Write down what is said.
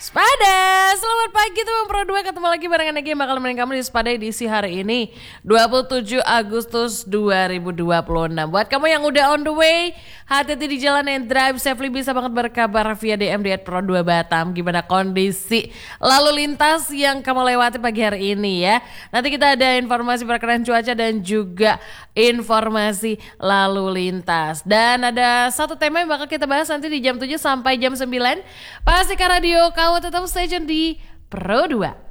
Spada, selamat pagi teman Pro 2, ketemu lagi barengan Egi yang bakal nemenin kamu di Spada edisi hari ini 27 Agustus 2026. Buat kamu yang udah on the way, hati-hati di jalan and drive safely, bisa banget berkabar via DM di @pro2 Batam. Gimana kondisi lalu lintas yang kamu lewati pagi hari ini ya. Nanti kita ada informasi perkiraan cuaca dan juga informasi lalu lintas. Dan ada satu tema yang bakal kita bahas nanti di jam 7 sampai jam 9. Pastikan radio kamu tetap stay tune di Pro 2.